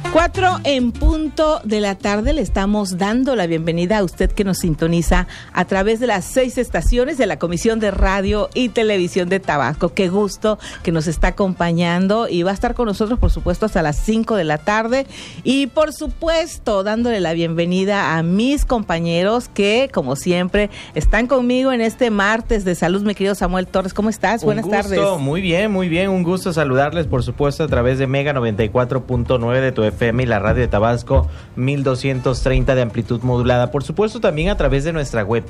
4 en punto de la tarde. Le estamos dando la bienvenida a usted que nos sintoniza a través de las 6 estaciones de la Comisión de Radio y Televisión de Tabasco. Qué gusto que nos está acompañando y va a estar con nosotros, por supuesto, hasta las 5 de la tarde. Y, por supuesto, dándole la bienvenida a mis compañeros que, como siempre, están conmigo en este martes de salud. Mi querido Samuel Torres, ¿cómo estás? Buenas tardes. Muy bien. Un gusto saludarles, por supuesto, a través de Mega 94.9 de tu FM y la radio de Tabasco 1230 de amplitud modulada, por supuesto también a través de nuestra web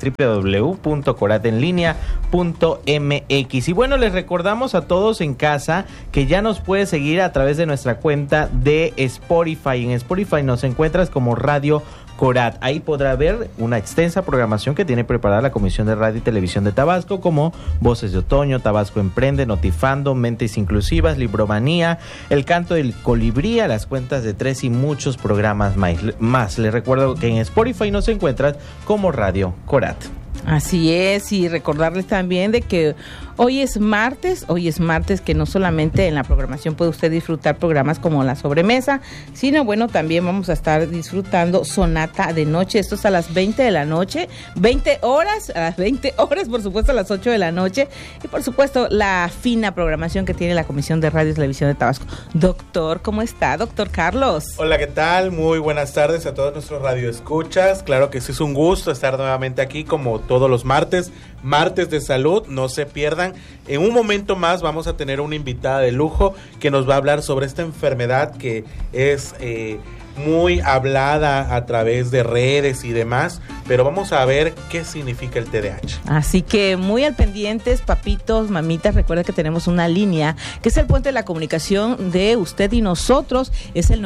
www.coratenlinea.mx. Y bueno, les recordamos a todos en casa que ya nos puedes seguir a través de nuestra cuenta de Spotify. En Spotify nos encuentras como Radio Corat. Ahí podrá ver una extensa programación que tiene preparada la Comisión de Radio y Televisión de Tabasco, como Voces de Otoño, Tabasco Emprende, Notifando, Mentes Inclusivas, Libromanía, El Canto del Colibrí, a las cuentas de 3 y muchos programas más. Les recuerdo que en Spotify nos encuentras como Radio Corat. Así es, y recordarles también de que hoy es martes que no solamente en la programación puede usted disfrutar programas como La Sobremesa, sino bueno, también vamos a estar disfrutando Sonata de Noche. Esto es a las 20 de la noche, 20 horas, por supuesto a las 8 de la noche, y por supuesto la fina programación que tiene la Comisión de Radio y Televisión de Tabasco. Doctor, ¿cómo está, doctor Carlos? Hola, ¿qué tal? Muy buenas tardes a todos nuestros radioescuchas. Claro que sí, es un gusto estar nuevamente aquí como todos los martes de salud, no se pierdan. En un momento más vamos a tener una invitada de lujo que nos va a hablar sobre esta enfermedad que es muy hablada a través de redes y demás, pero vamos a ver qué significa el TDAH. Así que muy al pendientes, papitos, mamitas. Recuerda que tenemos una línea que es el puente de la comunicación de usted y nosotros, es el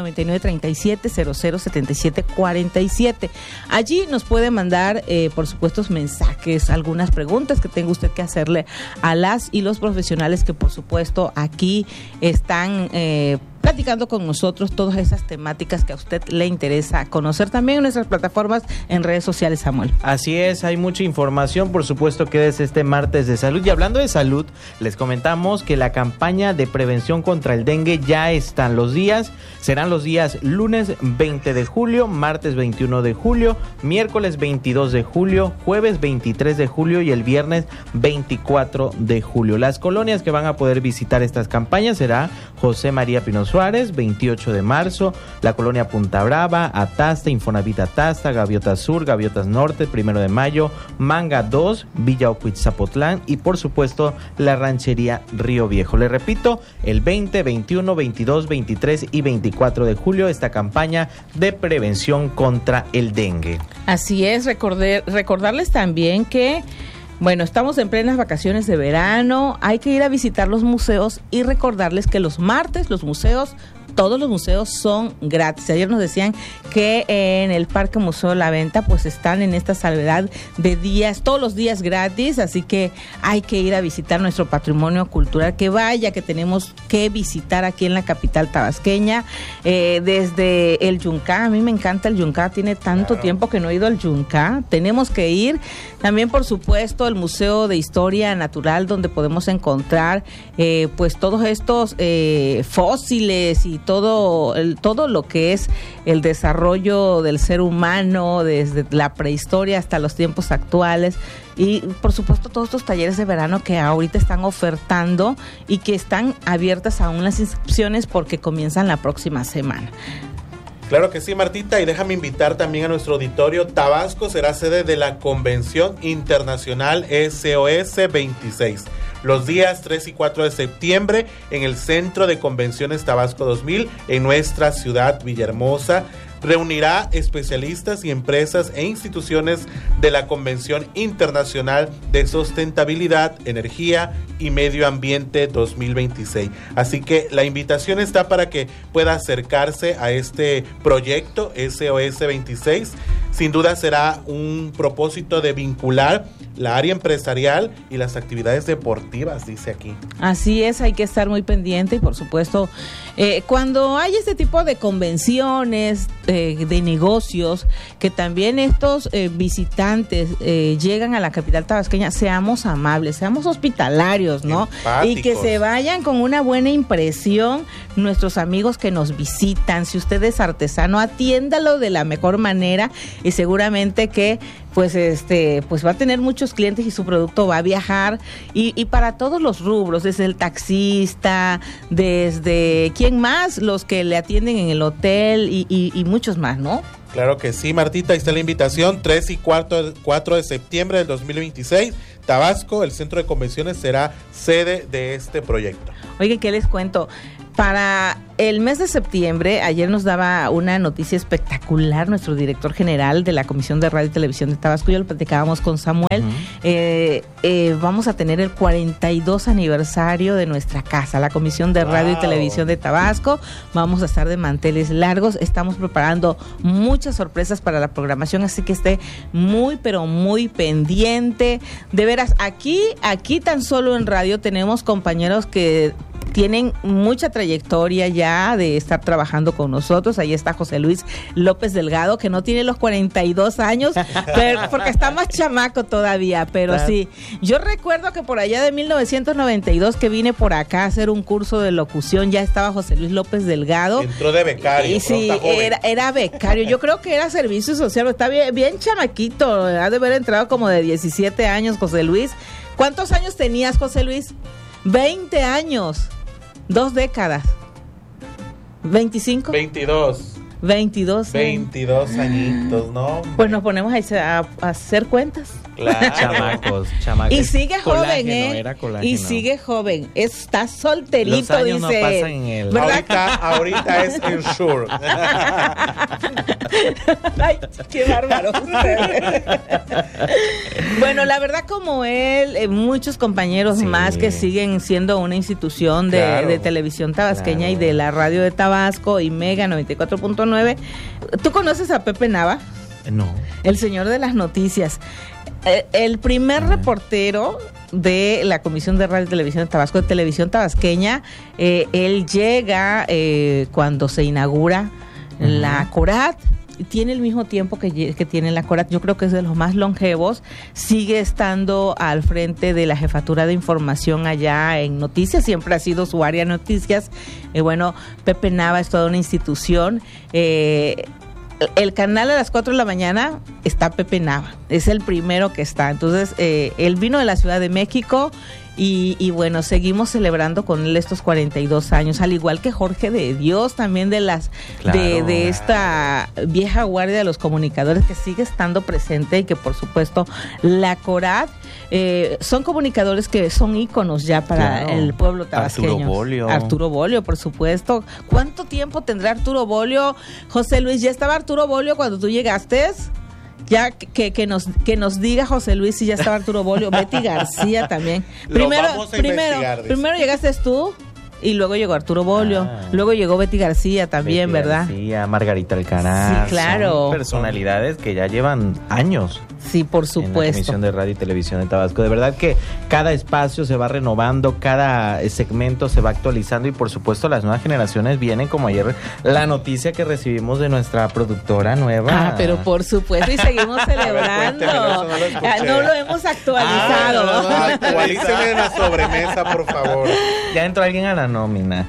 9937-007747. Allí nos puede mandar, por supuesto, mensajes, algunas preguntas que tenga usted que hacerle a las y los profesionales que, por supuesto, aquí están platicando con nosotros todas esas temáticas que a usted le interesa conocer, también en nuestras plataformas en redes sociales, Samuel. Así es, hay mucha información, por supuesto, que es este martes de salud. Y hablando de salud, les comentamos que la campaña de prevención contra el dengue ya están. Serán los días lunes 20 de julio, martes 21 de julio, miércoles 22 de julio, jueves 23 de julio y el viernes 24 de julio. Las colonias que van a poder visitar estas campañas será José María Pino Suárez, 28 de marzo, la colonia Punta Brava, Atasta, Infonavit Atasta, Gaviotas Sur, Gaviotas Norte, 1 de mayo, Manga 2, Villa Ocuitzapotlán y por supuesto la ranchería Río Viejo. Le repito, el 20, 21, 22, 23 y 24 de julio esta campaña de prevención contra el dengue. Así es, recordarles también que bueno, estamos en plenas vacaciones de verano, hay que ir a visitar los museos y recordarles que los martes todos los museos son gratis. Ayer nos decían que en el Parque Museo La Venta pues están en esta salvedad de días, todos los días gratis, así que hay que ir a visitar nuestro patrimonio cultural, que tenemos que visitar aquí en la capital tabasqueña, desde el Yunca. A mí me encanta el Yunca, tiene tanto tiempo que no he ido al Yunca, tenemos que ir. También, por supuesto, el Museo de Historia Natural, donde podemos encontrar pues todos estos fósiles y todo lo que es el desarrollo del ser humano desde la prehistoria hasta los tiempos actuales. Y por supuesto todos estos talleres de verano que ahorita están ofertando y que están abiertas aún las inscripciones porque comienzan la próxima semana. Claro que sí, Martita, y déjame invitar también a nuestro auditorio. Tabasco será sede de la Convención Internacional SOS 26. Los días 3 y 4 de septiembre en el Centro de Convenciones Tabasco 2000 en nuestra ciudad Villahermosa. Reunirá especialistas y empresas e instituciones de la Convención Internacional de Sustentabilidad, Energía y Medio Ambiente 2026. Así que la invitación está para que pueda acercarse a este proyecto SOS 26. Sin duda será un propósito de vincular la área empresarial y las actividades deportivas, dice aquí. Así es, hay que estar muy pendiente y por supuesto, cuando hay este tipo de convenciones, de negocios, que también estos visitantes llegan a la capital tabasqueña, seamos amables, seamos hospitalarios, ¿no? Empáticos. Y que se vayan con una buena impresión nuestros amigos que nos visitan. Si usted es artesano, atiéndalo de la mejor manera y seguramente que pues va a tener muchos clientes y su producto va a viajar y para todos los rubros, desde el taxista, desde quién más, los que le atienden en el hotel y muchos más, ¿no? Claro que sí, Martita, ahí está la invitación, 3 y 4 de septiembre del 2026, Tabasco, el centro de convenciones será sede de este proyecto. Oye, ¿qué les cuento? Para el mes de septiembre, ayer nos daba una noticia espectacular nuestro director general de la Comisión de Radio y Televisión de Tabasco, ya lo platicábamos con Samuel, vamos a tener el 42 aniversario de nuestra casa, la Comisión de Radio y Televisión de Tabasco, vamos a estar de manteles largos, estamos preparando muchas sorpresas para la programación, así que esté muy, pero muy pendiente, de veras, aquí tan solo en radio tenemos compañeros que tienen mucha trayectoria ya de estar trabajando con nosotros. Ahí está José Luis López Delgado, que no tiene los 42 años, pero, porque está más chamaco todavía, pero sí. Yo recuerdo que por allá de 1992 que vine por acá a hacer un curso de locución, ya estaba José Luis López Delgado. Entró de becario. Y sí, era becario. Yo creo que era servicio social, está bien chamaquito, ha de haber entrado como de 17 años José Luis. ¿Cuántos años tenías, José Luis? 20 años. 2 décadas. 25. 22 añitos, ¿no? Pues nos ponemos a hacer cuentas. Claro. Chamacos. Y sigue joven, era colágeno. Y sigue joven. Está solterito, los años dice. No pasan en él. Ahorita es Ensure. Ay, qué bárbaro. Bueno, la verdad, como él, muchos compañeros más que siguen siendo una institución de televisión tabasqueña y de la radio de Tabasco y Mega 94.9. ¿Tú conoces a Pepe Nava? No. El señor de las noticias. El primer reportero de la Comisión de Radio y Televisión de Tabasco, de Televisión Tabasqueña, él llega cuando se inaugura la CORAT, tiene el mismo tiempo que tiene la CORAT, yo creo que es de los más longevos, sigue estando al frente de la jefatura de información allá en Noticias, siempre ha sido su área de noticias. Bueno, Pepe Nava es toda una institución. El canal a las 4 de la mañana está Pepe Nava, es el primero que está. Entonces, él vino de la Ciudad de México y bueno, seguimos celebrando con él estos 42 años, al igual que Jorge de Dios, también de esta vieja guardia de los comunicadores que sigue estando presente y que por supuesto la CORAT son comunicadores que son íconos ya para el pueblo tabasqueño. Arturo Bolio, por supuesto. ¿Cuánto tiempo tendrá Arturo Bolio? José Luis, ¿ya estaba Arturo Bolio cuando tú llegaste? Ya que nos diga José Luis si ya estaba Arturo Bolio, Betty García también. Primero llegaste tú y luego llegó Arturo Bolio, luego llegó Betty García también, Betty ¿verdad? García, Margarita Alcaraz. Sí, claro. Son personalidades que ya llevan años. Sí, por supuesto. En la Comisión de Radio y Televisión de Tabasco. De verdad que cada espacio se va renovando, cada segmento se va actualizando y por supuesto las nuevas generaciones vienen, como ayer la noticia que recibimos de nuestra productora nueva. Pero por supuesto, y seguimos celebrando. No lo hemos actualizado. Actualíceme en la sobremesa, por favor. Ya entró alguien a la nómina.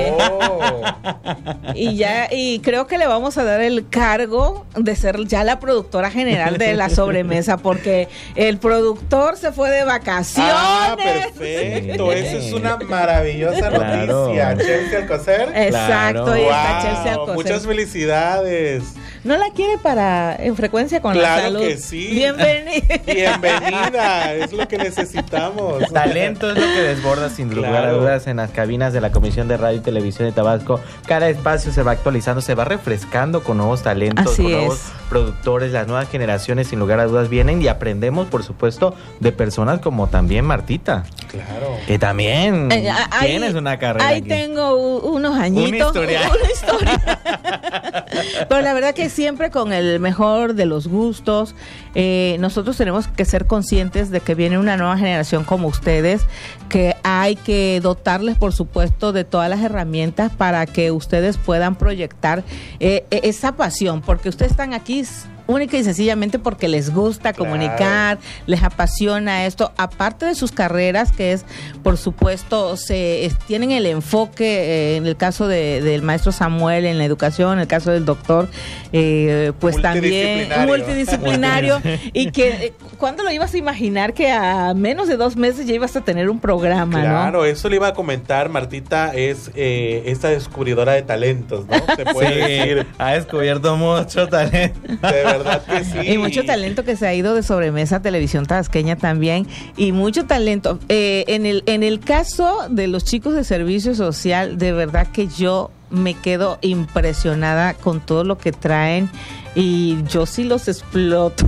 Y creo que le vamos a dar el cargo de ser ya la productora general de la sobremesa, porque el productor se fue de vacaciones. Perfecto, eso es una maravillosa noticia. Chelsea Alcocer. Exacto, y está Chelsea Alcocer. Muchas felicidades. ¿No la quiere en frecuencia con la salud? Claro que sí. Bienvenida, es lo que necesitamos. Talento es lo que desborda sin lugar a dudas en las cabinas de la Comisión de Radio y Televisión de Tabasco. Cada espacio se va actualizando, se va refrescando con nuevos talentos, con nuevos productores, las nuevas generaciones sin lugar a dudas vienen y aprendemos, por supuesto, de personas como también Martita. Claro. Que también tienes una carrera ahí aquí. Tengo unos añitos. Una historia. Pero la verdad que siempre con el mejor de los gustos. Nosotros tenemos que ser conscientes de que viene una nueva generación como ustedes, que hay que dotarles, por supuesto, de todas las herramientas para que ustedes puedan proyectar esa pasión, porque ustedes están aquí única y sencillamente porque les gusta comunicar, les apasiona esto, aparte de sus carreras, que es, por supuesto, tienen el enfoque, en el caso del maestro Samuel en la educación, en el caso del doctor, pues también multidisciplinario, y que, ¿cuándo lo ibas a imaginar que a menos de 2 meses ya ibas a tener un programa, Claro, ¿no? eso le iba a comentar, Martita, es esta descubridora de talentos, ¿no? Se puede decir. Ha descubierto mucho talento. De verdad que sí. Y mucho talento que se ha ido de sobremesa a Televisión Tabasqueña también, y mucho talento. En el caso de los chicos de servicio social, de verdad que yo me quedo impresionada con todo lo que traen, y yo sí los exploto.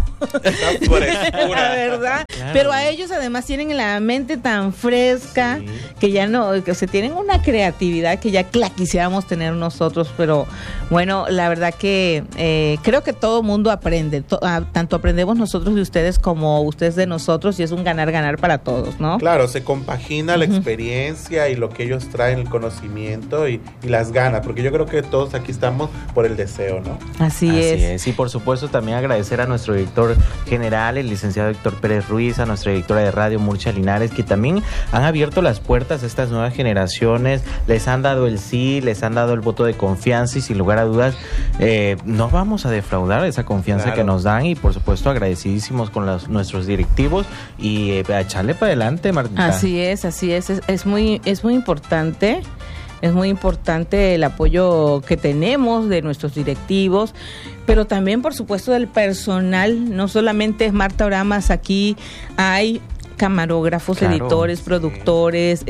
La verdad. Claro. Pero a ellos además tienen la mente tan fresca, sí, que ya no, que se tienen una creatividad que ya quisiéramos tener nosotros. Pero bueno, la verdad que creo que todo mundo aprende, tanto aprendemos nosotros de ustedes como ustedes de nosotros, y es un ganar-ganar para todos, ¿no? Claro, se compagina la experiencia y lo que ellos traen, el conocimiento y las ganas, porque yo creo que todos aquí estamos por el deseo, ¿no? Así es. Y por supuesto también agradecer a nuestro director general, el licenciado Héctor Pérez Ruiz, a nuestra directora de radio, Murcia Linares, que también han abierto las puertas a estas nuevas generaciones, les han dado el sí, les han dado el voto de confianza, y sin lugar a dudas no vamos a defraudar esa confianza que nos dan, y por supuesto agradecidísimos con nuestros directivos, y a echarle para adelante, Martita. Así es, es muy importante. Es muy importante el apoyo que tenemos de nuestros directivos, pero también, por supuesto, del personal. No solamente es Marta Oramas, aquí hay camarógrafos, editores, productores,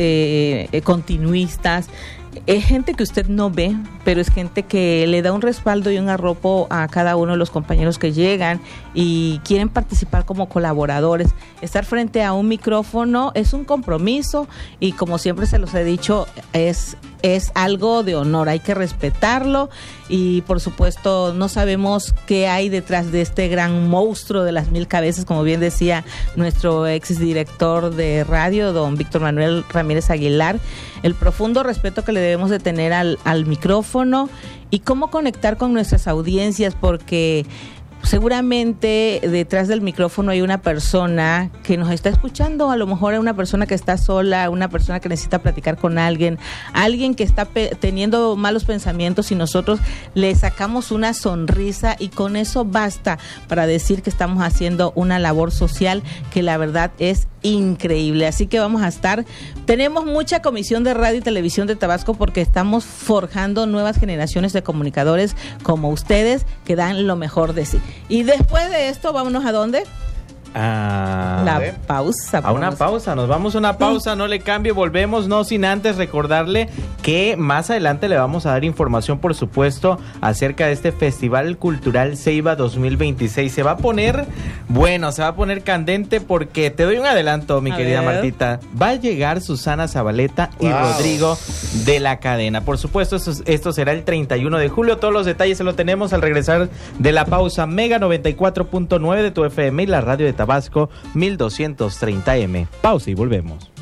continuistas. Es gente que usted no ve, pero es gente que le da un respaldo y un arropo a cada uno de los compañeros que llegan y quieren participar como colaboradores. Estar frente a un micrófono es un compromiso, y como siempre se los he dicho, es algo de honor, hay que respetarlo, y por supuesto no sabemos qué hay detrás de este gran monstruo de las 1000 cabezas, como bien decía nuestro exdirector de radio, don Víctor Manuel Ramírez Aguilar, el profundo respeto que le debemos de tener al micrófono, y cómo conectar con nuestras audiencias, porque seguramente detrás del micrófono hay una persona que nos está escuchando, a lo mejor es una persona que está sola, una persona que necesita platicar con alguien que está teniendo malos pensamientos, y nosotros le sacamos una sonrisa, y con eso basta para decir que estamos haciendo una labor social que la verdad es increíble. Así que tenemos mucha comisión de radio y televisión de Tabasco, porque estamos forjando nuevas generaciones de comunicadores como ustedes, que dan lo mejor de sí. Y después de esto, vámonos ¿a dónde? Pausa. A una pausa, nos vamos a una pausa, no le cambie, volvemos, no sin antes recordarle que más adelante le vamos a dar información, por supuesto, acerca de este Festival Cultural Ceiba 2026. Se va a poner candente, porque te doy un adelanto, mi querida Martita. Va a llegar Susana Zabaleta y Rodrigo de la Cadena. Por supuesto, esto será el 31 de julio. Todos los detalles se lo tenemos al regresar de la pausa. Mega 94.9 de tu FM y la radio de Tabasco 1230M. Pausa y volvemos.